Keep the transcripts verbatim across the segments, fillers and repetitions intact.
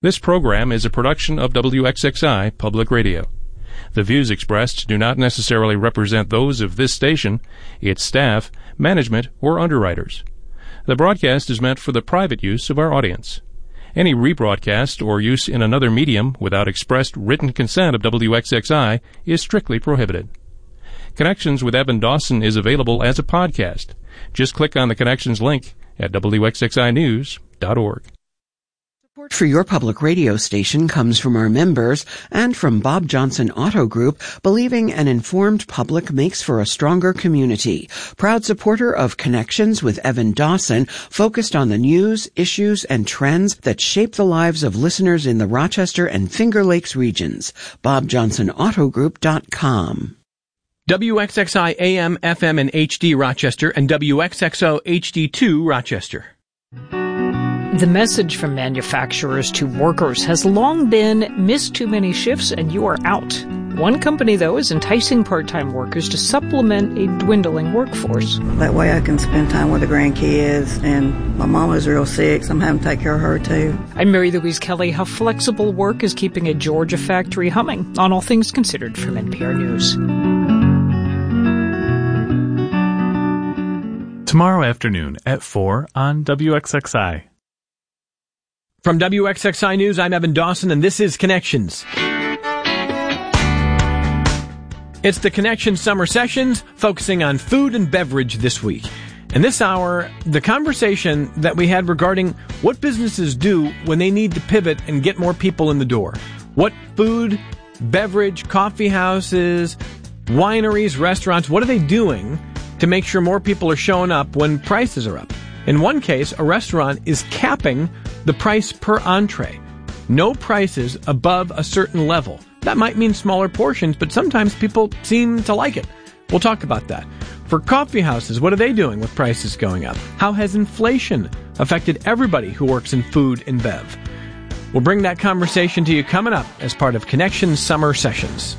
This program is a production of W X X I Public Radio. The views expressed do not necessarily represent those of this station, its staff, management, or underwriters. The broadcast is meant for the private use of our audience. Any rebroadcast or use in another medium without expressed written consent of W X X I is strictly prohibited. Connections with Evan Dawson is available as a podcast. Just click on the Connections link at W X X I news dot org. Support for your public radio station comes from our members and from Bob Johnson Auto Group, believing an informed public makes for a stronger community. Proud supporter of Connections with Evan Dawson, focused on the news, issues, and trends that shape the lives of listeners in the Rochester and Finger Lakes regions. bob johnson auto group dot com. W X X I A M, F M, and H D Rochester, and W X X O H D two Rochester. The message from manufacturers to workers has long been, miss too many shifts and you are out. One company, though, is enticing part-time workers to supplement a dwindling workforce. That way I can spend time with the grandkids, and my mama's real sick, so I'm having to take care of her, too. I'm Mary Louise Kelly. How flexible work is keeping a Georgia factory humming on All Things Considered from N P R News. Tomorrow afternoon at four on W X X I. From W X X I News, I'm Evan Dawson, and this is Connections. It's the Connections Summer Sessions, focusing on food and beverage this week. In this hour, the conversation that we had regarding what businesses do when they need to pivot and get more people in the door. What food, beverage, coffee houses, wineries, restaurants, what are they doing to make sure more people are showing up when prices are up? In one case, a restaurant is capping the price per entree. No prices above a certain level. That might mean smaller portions, but sometimes people seem to like it. We'll talk about that. For coffee houses, what are they doing with prices going up? How has inflation affected everybody who works in food and bev? We'll bring that conversation to you coming up as part of Connections Summer Sessions.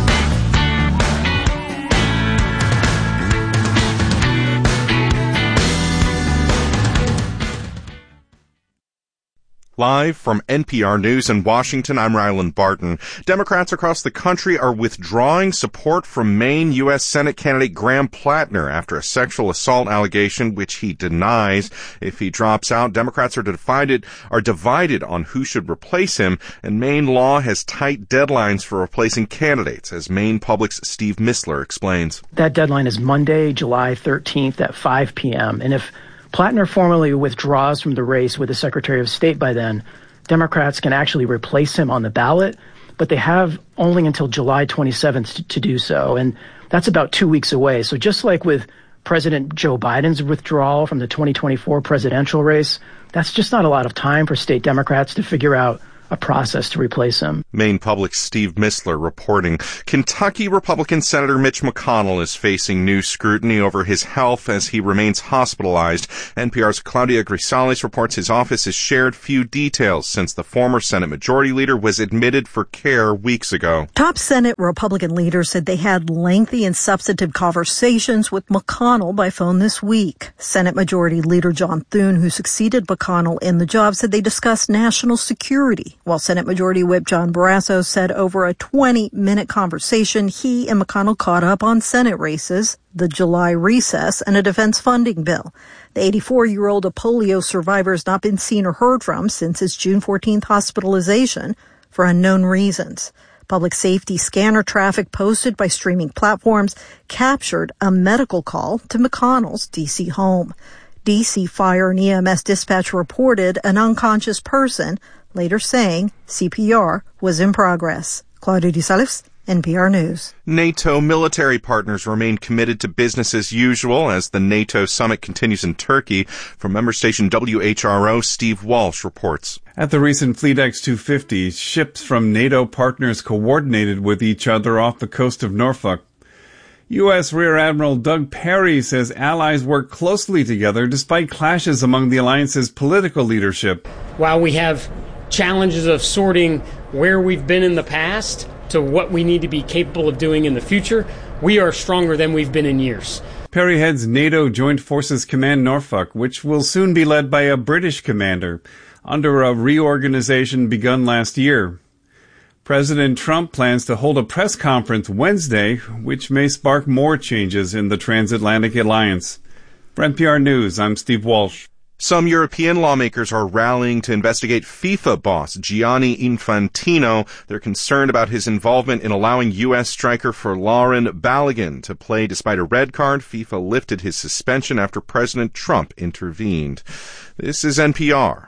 Live from N P R News in Washington, I'm Ryland Barton. Democrats across the country are withdrawing support from Maine U S Senate candidate Graham Plattner after a sexual assault allegation which he denies. If he drops out, Democrats are divided, are divided on who should replace him, and Maine law has tight deadlines for replacing candidates, as Maine Public's Steve Missler explains. That deadline is Monday, July thirteenth at five p.m., and if Plattner formally withdraws from the race with the Secretary of State by then, Democrats can actually replace him on the ballot, but they have only until July twenty-seventh to, to do so, and that's about two weeks away. So just like with President Joe Biden's withdrawal from the twenty twenty-four presidential race, that's just not a lot of time for state Democrats to figure out a process to replace him. Maine Public's Steve Missler reporting. Kentucky Republican Senator Mitch McConnell is facing new scrutiny over his health as he remains hospitalized. N P R's Claudia Grisales reports his office has shared few details since the former Senate Majority Leader was admitted for care weeks ago. Top Senate Republican leaders said they had lengthy and substantive conversations with McConnell by phone this week. Senate Majority Leader John Thune, who succeeded McConnell in the job, said they discussed national security, while Senate Majority Whip John Barrasso said over a twenty-minute conversation, he and McConnell caught up on Senate races, the July recess, and a defense funding bill. The eighty-four-year-old, a polio survivor, has not been seen or heard from since his June fourteenth hospitalization for unknown reasons. Public safety scanner traffic posted by streaming platforms captured a medical call to McConnell's D C home. D C Fire and E M S dispatch reported an unconscious person, later saying C P R was in progress. Claudia Grisales, N P R News. NATO military partners remain committed to business as usual as the NATO summit continues in Turkey. From member station W H R O, Steve Walsh reports. At the recent Fleet X two fifty, ships from NATO partners coordinated with each other off the coast of Norfolk. U S Rear Admiral Doug Perry says allies work closely together despite clashes among the alliance's political leadership. While we have challenges of sorting where we've been in the past to what we need to be capable of doing in the future, we are stronger than we've been in years. Perry heads NATO Joint Forces Command Norfolk, which will soon be led by a British commander, under a reorganization begun last year. President Trump plans to hold a press conference Wednesday, which may spark more changes in the transatlantic alliance. For N P R News, I'm Steve Walsh. Some European lawmakers are rallying to investigate FIFA boss Gianni Infantino. They're concerned about his involvement in allowing U S striker Folarin Balogun to play despite a red card. FIFA lifted his suspension after President Trump intervened. This is N P R.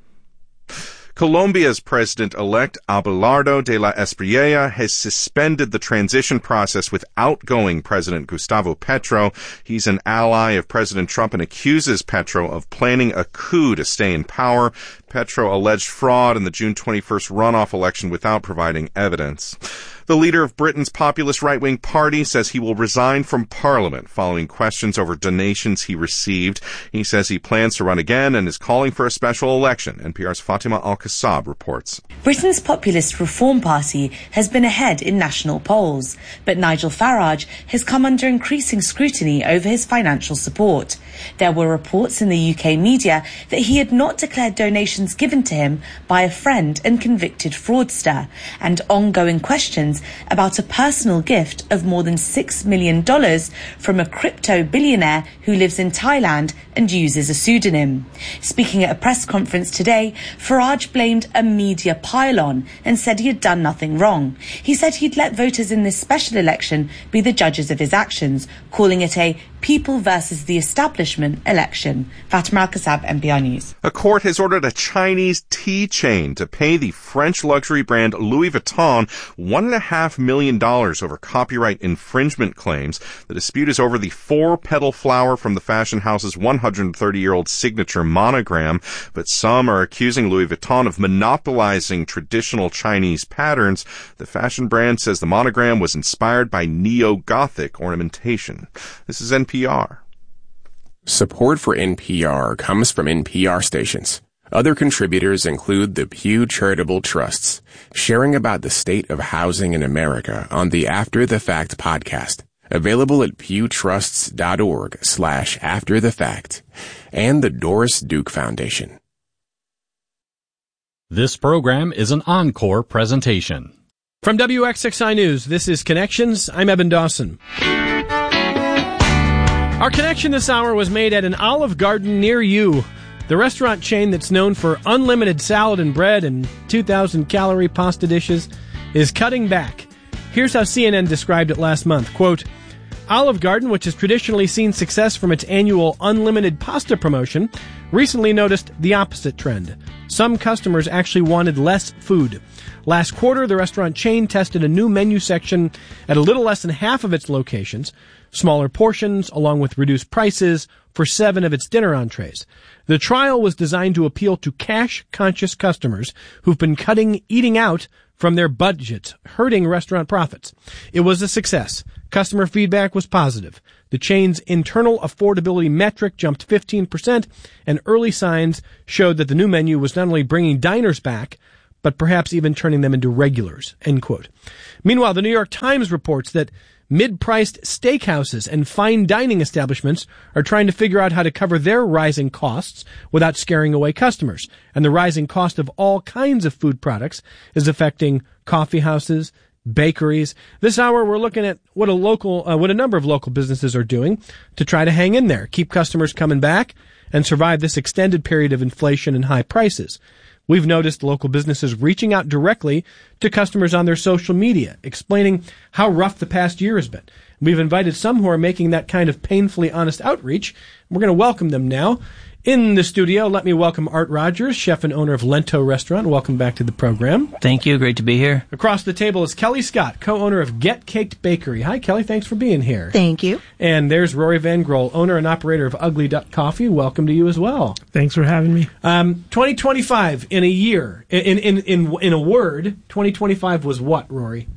Colombia's president-elect Abelardo de la Espriella has suspended the transition process with outgoing President Gustavo Petro. He's an ally of President Trump and accuses Petro of planning a coup to stay in power. Petro alleged fraud in the June twenty-first runoff election without providing evidence. The leader of Britain's populist right-wing party says he will resign from Parliament following questions over donations he received. He says he plans to run again and is calling for a special election. N P R's Fatima Al-Kassab reports. Britain's populist Reform Party has been ahead in national polls, but Nigel Farage has come under increasing scrutiny over his financial support. There were reports in the U K media that he had not declared donations given to him by a friend and convicted fraudster, and ongoing questions about a personal gift of more than six million dollars from a crypto billionaire who lives in Thailand and uses a pseudonym. Speaking at a press conference today, Farage blamed a media pylon and said he had done nothing wrong. He said he'd let voters in this special election be the judges of his actions, calling it a people versus the establishment election. Fatima Al-Kassab, N P R News. A court has ordered a Chinese tea chain to pay the French luxury brand Louis Vuitton one and a half million dollars over copyright infringement claims. The dispute is over the four-petal flower from the fashion house's one hundred thirty-year-old signature monogram, but some are accusing Louis Vuitton of monopolizing traditional Chinese patterns. The fashion brand says the monogram was inspired by neo-Gothic ornamentation. This is N P R. Support for N P R comes from N P R stations. Other contributors include the Pew Charitable Trusts, sharing about the state of housing in America on the After the Fact podcast, available at pewtrusts.org slash after the fact, and the Doris Duke Foundation. This program is an encore presentation. From W X X I News, this is Connections. I'm Eben Dawson. Our connection this hour was made at an Olive Garden near you. The restaurant chain that's known for unlimited salad and bread and two thousand calorie pasta dishes is cutting back. Here's how C N N described it last month. Quote, Olive Garden, which has traditionally seen success from its annual unlimited pasta promotion, recently noticed the opposite trend. Some customers actually wanted less food. Last quarter, the restaurant chain tested a new menu section at a little less than half of its locations, smaller portions along with reduced prices for seven of its dinner entrees. The trial was designed to appeal to cash-conscious customers who've been cutting eating out from their budgets, hurting restaurant profits. It was a success. Customer feedback was positive. The chain's internal affordability metric jumped fifteen percent, and early signs showed that the new menu was not only bringing diners back, but perhaps even turning them into regulars, end quote. Meanwhile, the New York Times reports that mid-priced steakhouses and fine dining establishments are trying to figure out how to cover their rising costs without scaring away customers. And the rising cost of all kinds of food products is affecting coffee houses, bakeries. This hour, we're looking at what a local, uh, what a number of local businesses are doing to try to hang in there, keep customers coming back, and survive this extended period of inflation and high prices. We've noticed local businesses reaching out directly to customers on their social media, explaining how rough the past year has been. We've invited some who are making that kind of painfully honest outreach. We're going to welcome them now. In the studio, let me welcome Art Rogers, chef and owner of Lento Restaurant. Welcome back to the program. Thank you. Great to be here. Across the table is Kelly Scott, co-owner of Get Caked Bakery. Hi, Kelly. Thanks for being here. Thank you. And there's Rory Van Grohl, owner and operator of Ugly Duck Coffee. Welcome to you as well. Thanks for having me. Um, twenty twenty-five, in a year, in, in, in, in a word, twenty twenty-five was what, Rory?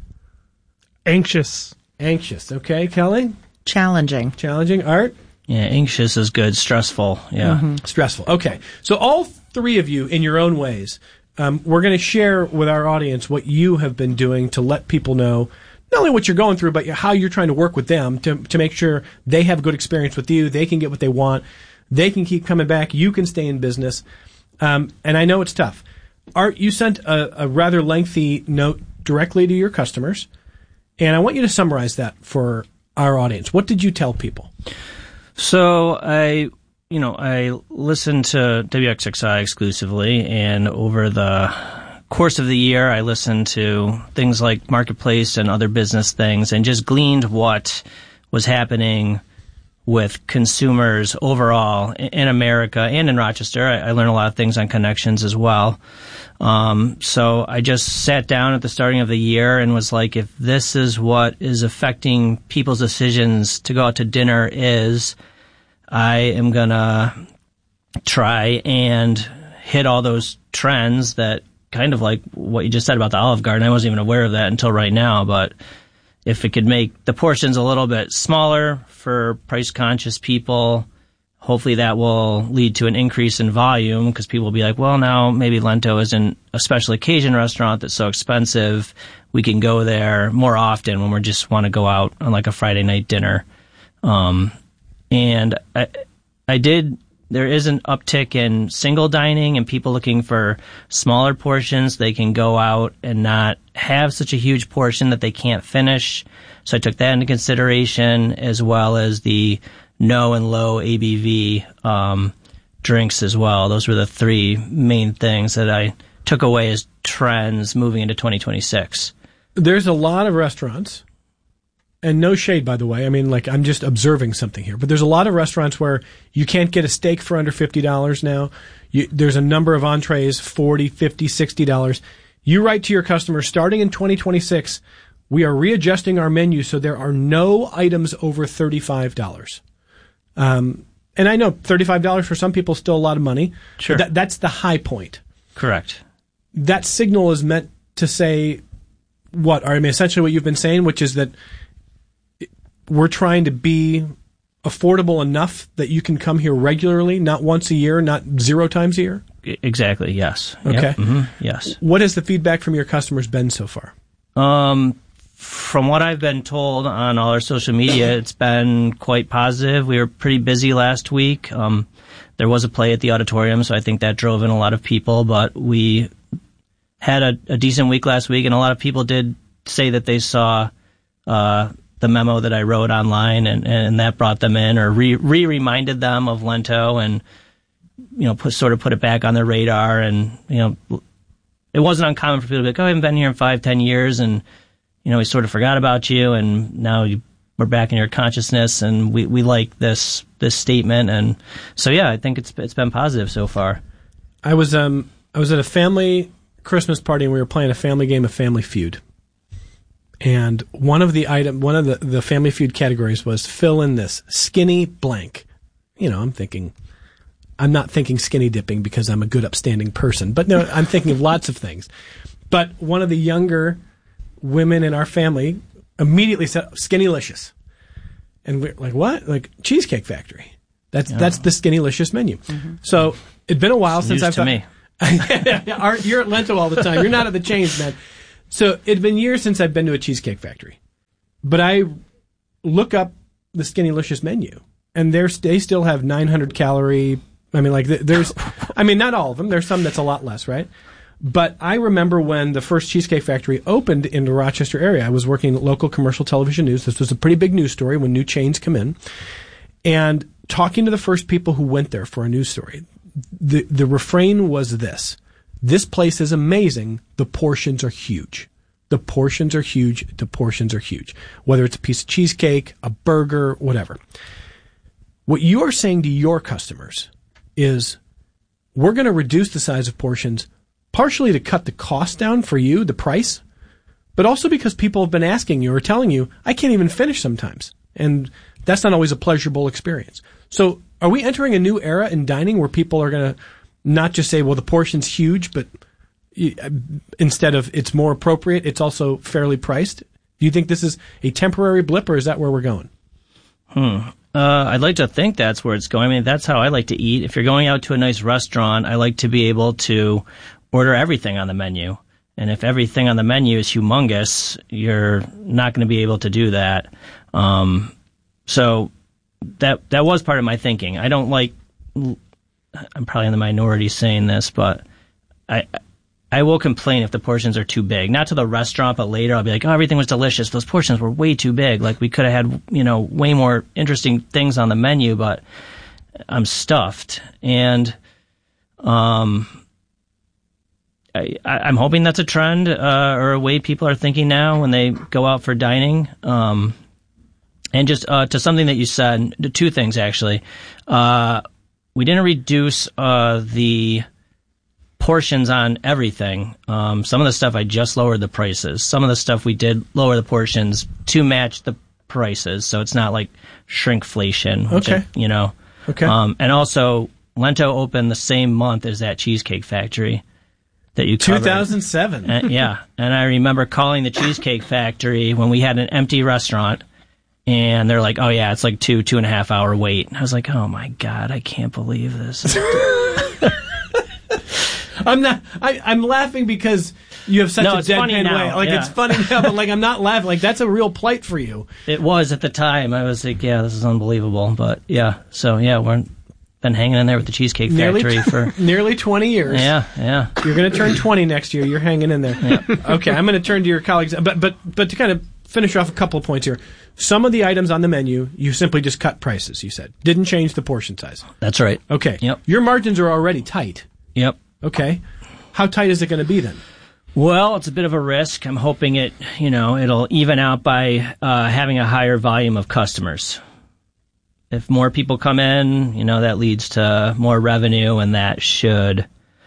Anxious. Anxious. Okay, Kelly? Challenging. Challenging. Art? Yeah, anxious is good. Stressful. Yeah. Mm-hmm. Stressful. Okay. So all three of you, in your own ways, um, we're going to share with our audience what you have been doing to let people know not only what you're going through, but how you're trying to work with them to to make sure they have a good experience with you. They can get what they want. They can keep coming back. You can stay in business. Um, and I know it's tough. Art, you sent a, a rather lengthy note directly to your customers, and I want you to summarize that for our audience. What did you tell people? So I, you know, I listened to W X X I exclusively, and over the course of the year, I listened to things like Marketplace and other business things, and just gleaned what was happening with consumers overall in America and in Rochester. I, I learned a lot of things on connections as well. Um, so I just sat down at the starting of the year and was like, if this is what is affecting people's decisions to go out to dinner is, I am going to try and hit all those trends that kind of like what you just said about the Olive Garden. I wasn't even aware of that until right now, but if it could make the portions a little bit smaller for price-conscious people, hopefully that will lead to an increase in volume because people will be like, well, now maybe Lento isn't a special occasion restaurant that's so expensive. We can go there more often when we just want to go out on like a Friday night dinner. Um, and I, I did, there is an uptick in single dining and people looking for smaller portions. They can go out and not have such a huge portion that they can't finish. So I took that into consideration, as well as the no and low A B V um, drinks as well. Those were the three main things that I took away as trends moving into twenty twenty-six. There's a lot of restaurants, and no shade, by the way. I mean, like, I'm just observing something here. But there's a lot of restaurants where you can't get a steak for under fifty dollars now. You, there's a number of entrees, forty dollars, fifty dollars, sixty dollars. You write to your customers, starting in twenty twenty-six, we are readjusting our menu so there are no items over thirty-five dollars. Um, and I know thirty-five dollars for some people is still a lot of money. Sure. That, that's the high point. Correct. That signal is meant to say what? I mean, essentially what you've been saying, which is that we're trying to be affordable enough that you can come here regularly, not once a year, not zero times a year? Exactly, yes. Okay. Yep. Mm-hmm. Yes. What has the feedback from your customers been so far? Um, from what I've been told on all our social media, it's been quite positive. We were pretty busy last week. Um, there was a play at the auditorium, so I think that drove in a lot of people, but we had a, a decent week last week, and a lot of people did say that they saw uh, the memo that I wrote online, and, and that brought them in or re, re-reminded them of Lento and, you know, put, sort of put it back on their radar. And, you know, it wasn't uncommon for people to be like, oh, I haven't been here in five, ten years, and, you know, we sort of forgot about you, and now you, we're back in your consciousness, and we, we like this this statement. And so, yeah, I think it's it's been positive so far. I was um I was at a family Christmas party, and we were playing a family game of Family Feud. And one of the item, one of the, the Family Feud categories was fill in this skinny blank. You know, I'm thinking, I'm not thinking skinny dipping because I'm a good upstanding person, but no, I'm thinking of lots of things. But one of the younger women in our family immediately said Skinnylicious. And we're like, what? Like Cheesecake Factory. That's, oh. that's the Skinnylicious menu. Mm-hmm. So it'd been a while it's since news I've to me. Art, you're at Lento all the time. You're not at the chains, man. So it'd been years since I've been to a Cheesecake Factory. But I look up the Skinnylicious menu, and there's, they still have nine hundred calorie. I mean, like, there's, I mean, not all of them. There's some that's a lot less, right? But I remember when the first Cheesecake Factory opened in the Rochester area. I was working at local commercial television news. This was a pretty big news story when new chains come in. And talking to the first people who went there for a news story, the, the refrain was this. This place is amazing. The portions are huge. The portions are huge. The portions are huge. Whether it's a piece of cheesecake, a burger, whatever. What you are saying to your customers is, we're going to reduce the size of portions partially to cut the cost down for you, the price, but also because people have been asking you or telling you, I can't even finish sometimes. And that's not always a pleasurable experience. So are we entering a new era in dining where people are going to not just say, well, the portion's huge, but instead of it's more appropriate, it's also fairly priced? Do you think this is a temporary blip, or is that where we're going? Hmm. Uh, I'd like to think that's where it's going. I mean, that's how I like to eat. If you're going out to a nice restaurant, I like to be able to order everything on the menu. And if everything on the menu is humongous, you're not going to be able to do that. Um, so that that was part of my thinking. I don't like, I'm probably in the minority saying this, but I I will complain if the portions are too big. Not to the restaurant, but later I'll be like, oh, everything was delicious. Those portions were way too big. Like we could have had, you know, way more interesting things on the menu, but I'm stuffed. And um, I, I'm hoping that's a trend uh, or a way people are thinking now when they go out for dining. Um, and just uh, to something that you said, two things actually. Uh, we didn't reduce uh, the portions on everything. Um, some of the stuff I just lowered the prices. Some of the stuff we did lower the portions to match the prices, so it's not like shrinkflation. Which Okay. I, you know. Okay. Um, and also, Lento opened the same month as that Cheesecake Factory that you covered. two thousand seven. And, yeah, and I remember calling the Cheesecake Factory when we had an empty restaurant, and they're like, "Oh yeah, it's like two two and a half hour wait." And I was like, "Oh my god, I can't believe this." I'm not. I, I'm laughing because you have such No, a it's funny deadpan now, way. Like yeah. it's funny now, but like I'm not laughing. Like that's a real plight for you. It was at the time. I was like, "Yeah, this is unbelievable." But yeah, so yeah, we're been hanging in there with the Cheesecake Nearly Factory for nearly twenty years. Yeah, yeah. You're going to turn twenty next year. You're hanging in there. Yeah. Okay, I'm going to turn to your colleagues, but but but to kind of finish off a couple of points here. Some of the items on the menu, you simply just cut prices. You said didn't change the portion size. That's right. Okay. Yep. Your margins are already tight. Yep. Okay. How tight is it going to be then? Well, it's a bit of a risk. I'm hoping it, you know, it'll even out by uh, having a higher volume of customers. If more people come in, you know, that leads to more revenue, and that should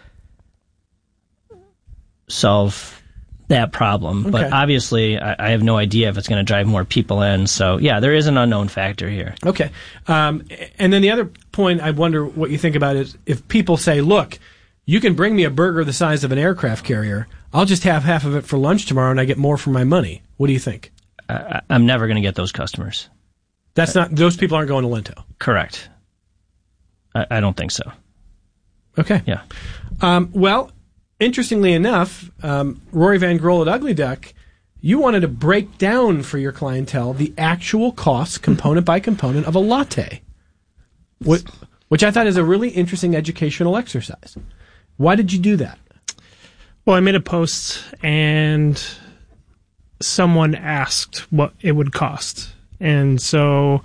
solve that problem. Okay. But obviously, I, I have no idea if it's going to drive more people in. So, yeah, there is an unknown factor here. Okay. Um, and then the other point I wonder what you think about is if people say, look, you can bring me a burger the size of an aircraft carrier. I'll just have half of it for lunch tomorrow and I get more for my money. What do you think? I, I'm never going to get those customers. That's not, those people aren't going to Lento. Correct. I, I don't think so. Okay. Yeah. Um, well, interestingly enough, um, Rory Van Grohl at Ugly Duck, you wanted to break down for your clientele the actual cost, component by component, of a latte, which, which I thought is a really interesting educational exercise. Why did you do that? Well, I made a post and someone asked what it would cost. And so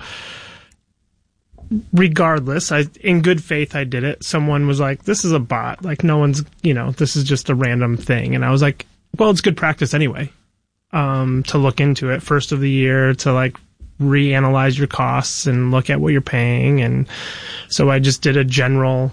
regardless, I, in good faith, I did it. Someone was like, this is a bot. Like no one's, you know, this is just a random thing. And I was like, well, it's good practice anyway, um, to look into it first of the year, to like reanalyze your costs and look at what you're paying. And so I just did a general,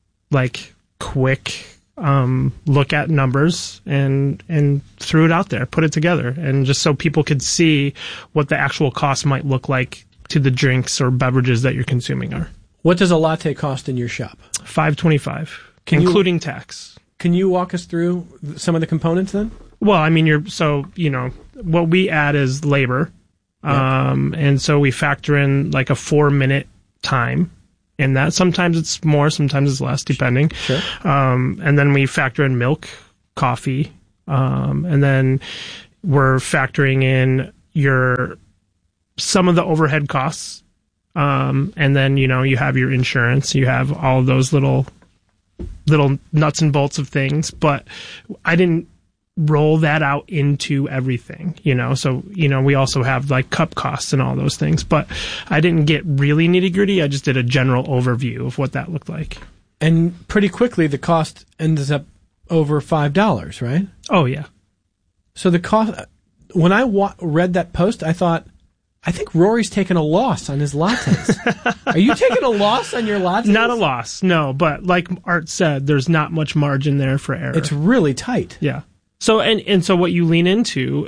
like quick, um, look at numbers and, and threw it out there, put it together. And just so people could see what the actual cost might look like to the drinks or beverages that you're consuming are. What does a latte cost in your shop? five twenty-five, Can you- including tax. Can you walk us through some of the components then? Well, I mean, you're so, you know, what we add is labor. Yeah. Um, and so we factor in like a four minute time in that. Sometimes it's more, sometimes it's less, depending. Sure. Um, and then we factor in milk, coffee, um, and then we're factoring in your, some of the overhead costs. Um, and then, you know, you have your insurance, you have all of those little, little nuts and bolts of things, but I didn't roll that out into everything, you know, so, you know, we also have like cup costs and all those things, but I didn't get really nitty gritty. I just did a general overview of what that looked like. And pretty quickly, the cost ends up over five dollars, right? Oh, yeah. So the cost, when I wa- read that post, I thought, I think Rory's taking a loss on his lattes. Are you taking a loss on your lattes? Not a loss, no, but like Art said, there's not much margin there for error. It's really tight. Yeah. So, and, and so what you lean into,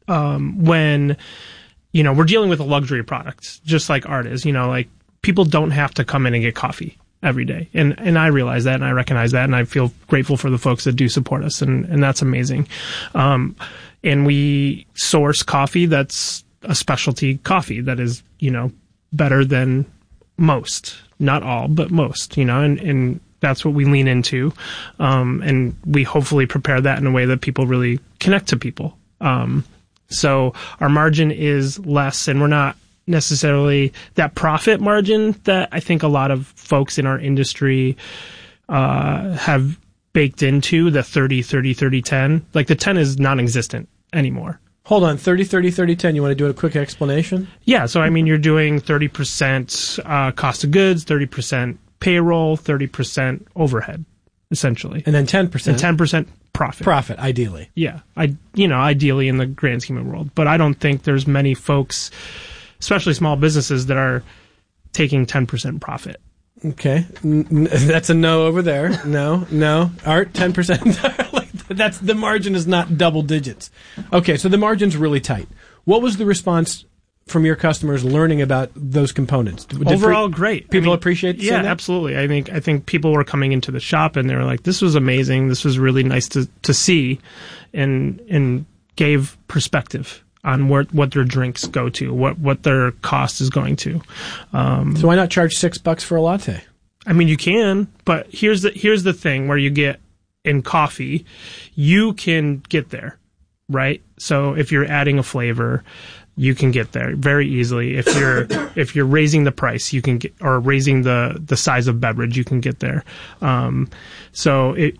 um, when, you know, we're dealing with a luxury product, just like Art is, you know, like people don't have to come in and get coffee every day. And, and I realize that and I recognize that and I feel grateful for the folks that do support us and, and that's amazing. Um, and we source coffee that's a specialty coffee that is, you know, better than most, not all, but most, you know, and, and that's what we lean into. Um, and we hopefully prepare that in a way that people really connect to people. Um, so our margin is less, and we're not necessarily that profit margin that I think a lot of folks in our industry uh, have baked into, the thirty, thirty, thirty, ten. Like the ten is non-existent anymore. Hold on, thirty, thirty, thirty, ten. You want to do a quick explanation? Yeah, so I mean, you're doing thirty percent uh, cost of goods, thirty percent payroll, thirty percent overhead, essentially. And then ten percent? And ten percent profit. Profit, ideally. Yeah, I, you know, ideally in the grand scheme of the world. But I don't think there's many folks, especially small businesses, that are taking ten percent profit. Okay. N- that's a no over there. No, no. Art, ten percent. Like, that's, the margin is not double digits. Okay, so the margin's really tight. What was the response from your customers learning about those components? Did Overall, pre- great. People I mean, appreciate Yeah, that? absolutely. I think I think people were coming into the shop and they were like, "This was amazing. This was really nice to to see," and and gave perspective on where, what their drinks go to, what what their cost is going to. Um, so why not charge six bucks for a latte? I mean, you can, but here's the here's the thing where you get in coffee, you can get there, right? So if you're adding a flavor, you can get there very easily. If you're if you're raising the price, you can get, or raising the the size of beverage, you can get there. Um, so it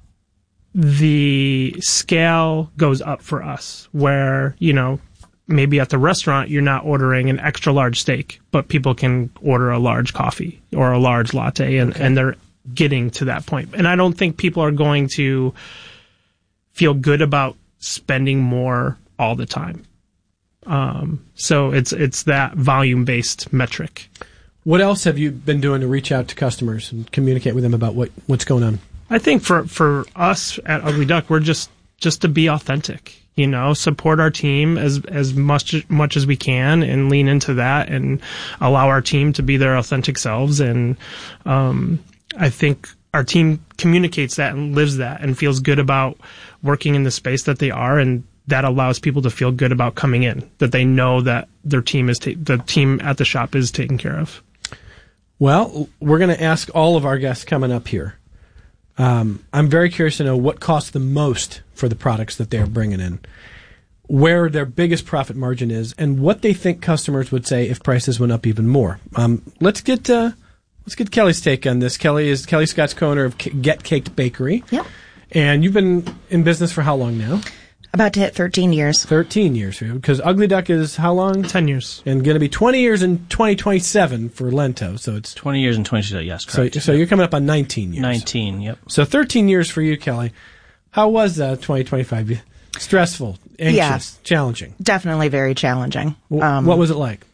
the scale goes up for us, where, you know, maybe at the restaurant you're not ordering an extra large steak, but people can order a large coffee or a large latte, and, Okay. and they're getting to that point. And I don't think people are going to feel good about spending more all the time. Um, so it's it's that volume-based metric. What else have you been doing to reach out to customers and communicate with them about what, what's going on? I think for, for us at Ugly Duck, we're just, just to be authentic, you know, support our team as, as much, much as we can, and lean into that and allow our team to be their authentic selves. And, um, I think our team communicates that and lives that and feels good about working in the space that they are. And that allows people to feel good about coming in, that they know that their team is, ta- the team at the shop is taken care of. Well, we're going to ask all of our guests coming up here. Um, I'm very curious to know what costs the most for the products that they're bringing in, where their biggest profit margin is, and what they think customers would say if prices went up even more. Um, let's get uh, let's get Kelly's take on this. Kelly is Kelly Scott's co-owner of Get Caked Bakery. Yep. And you've been in business for how long now? About to hit thirteen years. thirteen years for you, because Ugly Duck is how long? ten years. And going to be twenty years in twenty twenty-seven for Lento, so it's... twenty years and twenty-two, yes, correct. So, so you're coming up on nineteen years. nineteen, yep. So thirteen years for you, Kelly. How was uh, twenty twenty-five? Stressful, anxious, Yeah. challenging? Definitely very challenging. Um, what was it like?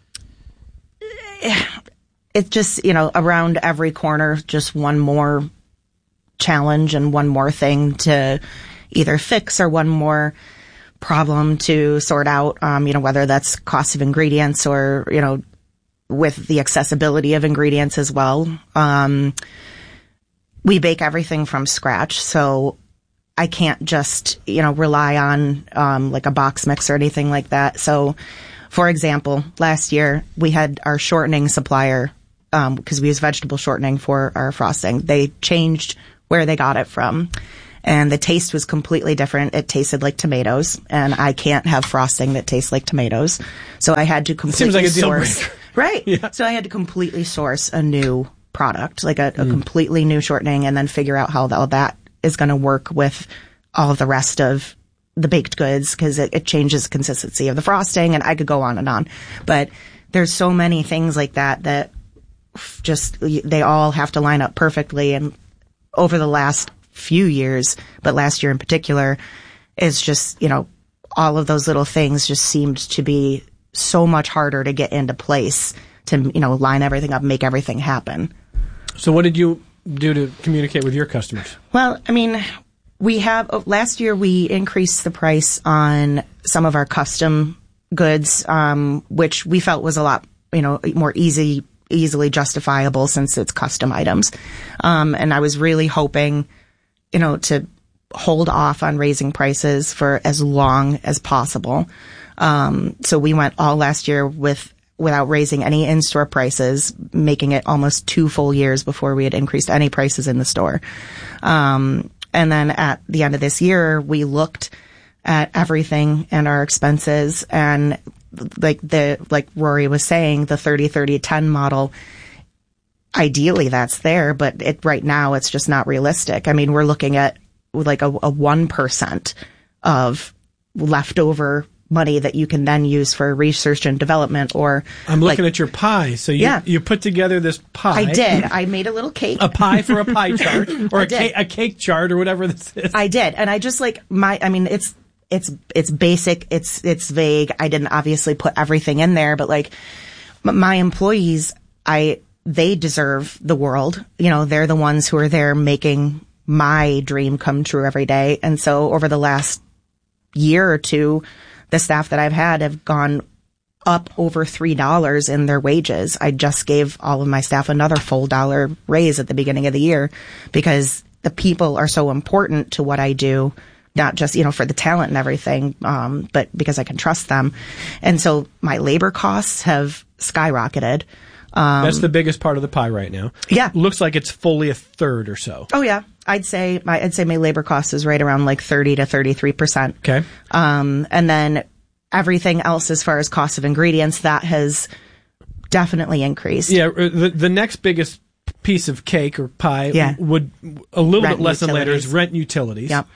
It's just, you know, around every corner, just one more challenge and one more thing to either fix or one more problem to sort out, um, you know, whether that's cost of ingredients or, you know, with the accessibility of ingredients as well. Um, we bake everything from scratch, so I can't just, you know, rely on um, like a box mix or anything like that. So, for example, last year we had our shortening supplier, um, because we use vegetable shortening for our frosting. They changed where they got it from, and the taste was completely different. It tasted like tomatoes, and I can't have frosting that tastes like tomatoes. So I had to completely Seems like a deal source. breaker. Right. Yeah. So I had to completely source a new product, like a, a Mm. completely new shortening, and then figure out how all that is going to work with all of the rest of the baked goods, because it, it changes the consistency of the frosting, and I could go on and on. But there's so many things like that that just, they all have to line up perfectly. And over the last few years, but last year in particular, is just, you know, all of those little things just seemed to be so much harder to get into place to, you know, line everything up, make everything happen. So what did you do to communicate with your customers? Well, I mean, we have, last year we increased the price on some of our custom goods, um, which we felt was a lot, you know, more easy, easily justifiable since it's custom items. Um, and I was really hoping, you know, to hold off on raising prices for as long as possible. Um, so we went all last year with without raising any in-store prices, making it almost two full years before we had increased any prices in the store. Um, and then at the end of this year, we looked at everything and our expenses, and like the, like Rory was saying, the thirty thirty ten model, ideally that's there, but it, right now it's just not realistic. I mean, we're looking at like a, a one percent of leftover money that you can then use for research and development. Or I'm looking like, at your pie. So you, yeah. you put together this pie. I did. I made a little cake. A pie for a pie chart, or I a, did. ca- a cake chart, or whatever this is. I did. And I just like my, I mean, it's, it's, it's basic. It's, it's vague. I didn't obviously put everything in there, but like my employees, I, they deserve the world. You know, they're the ones who are there making my dream come true every day. And so over the last year or two, the staff that I've had have gone up over three dollars in their wages. I just gave all of my staff another full dollar raise at the beginning of the year because the people are so important to what I do, not just, you know, for the talent and everything, um, but because I can trust them. And so my labor costs have skyrocketed. Um, That's the biggest part of the pie right now. Yeah. Looks like it's fully a third or so. Oh, yeah. I'd say my, I'd say my labor cost is right around like thirty to thirty-three percent. Okay. Um, and then everything else as far as cost of ingredients, that has definitely increased. Yeah. The, the next biggest piece of cake or pie yeah. would, a little Rent bit less than later, utilities. is rent and utilities. Yep.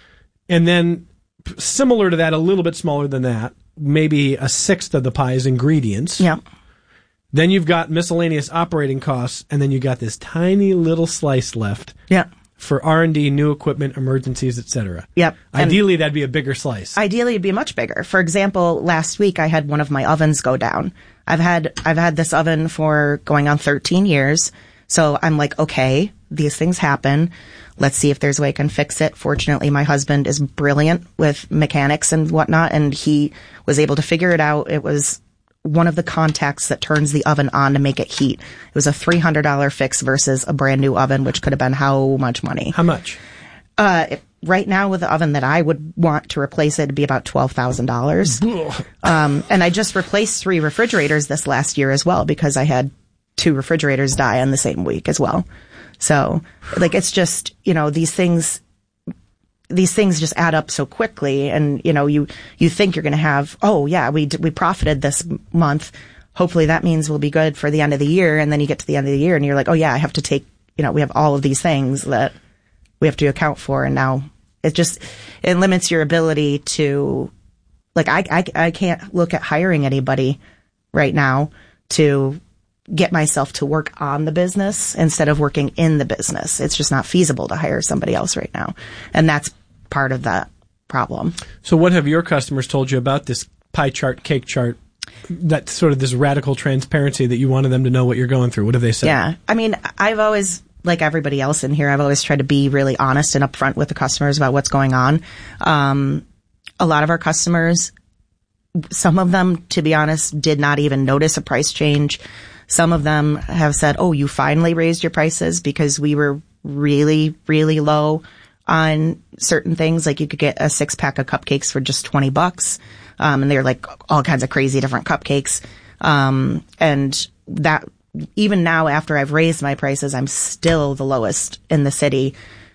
And then p- similar to that, a little bit smaller than that, maybe a sixth of the pie is ingredients. Yep. Then you've got miscellaneous operating costs, and then you got this tiny little slice left. Yeah. For R and D, new equipment, emergencies, et cetera. Yep. Ideally, and that'd be a bigger slice. Ideally, it'd be much bigger. For example, last week I had one of my ovens go down. I've had I've had this oven for going on thirteen years. So I'm like, okay, these things happen. Let's see if there's a way I can fix it. Fortunately, my husband is brilliant with mechanics and whatnot, and he was able to figure it out. It was one of the contacts that turns the oven on to make it heat. It was a three hundred dollars fix versus a brand new oven, which could have been how much money? How much? Uh, it, right now with the oven that I would want to replace it, it'd be about twelve thousand dollars. um, and I just replaced three refrigerators this last year as well because I had two refrigerators die in the same week as well. So like, it's just, you know, these things, these things just add up so quickly, and you know, you you think you're going to have, oh yeah, we we profited this month. Hopefully that means we'll be good for the end of the year, and then you get to the end of the year and you're like, oh yeah, I have to take, you know, we have all of these things that we have to account for, and now it just it limits your ability to, like, I I, I can't look at hiring anybody right now to get myself to work on the business instead of working in the business. It's just not feasible to hire somebody else right now. And that's part of that problem. So what have your customers told you about this pie chart, cake chart, that sort of this radical transparency that you wanted them to know what you're going through? What have they said? Yeah. I mean, I've always, like everybody else in here, I've always tried to be really honest and upfront with the customers about what's going on. Um, a lot of our customers, some of them, to be honest, did not even notice a price change. Some of them have said, oh, you finally raised your prices, because we were really, really low on certain things. Like you could get a six pack of cupcakes for just twenty bucks. Um, and they're like all kinds of crazy different cupcakes. Um, and that even now, after I've raised my prices, I'm still the lowest in the city,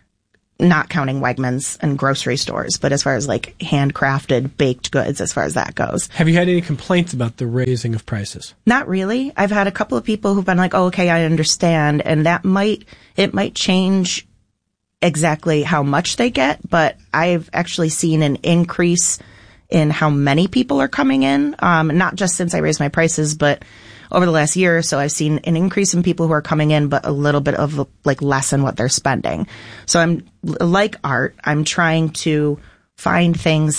not counting Wegmans and grocery stores. But as far as like handcrafted baked goods, as far as that goes. Have you had any complaints about the raising of prices? Not really. I've had a couple of people who've been like, oh, okay, I understand. And that might, it might change exactly how much they get, but I've actually seen an increase in how many people are coming in. Um, not just since I raised my prices, but over the last year or so, I've seen an increase in people who are coming in, but a little bit of like less in what they're spending. So I'm, like art, I'm trying to find things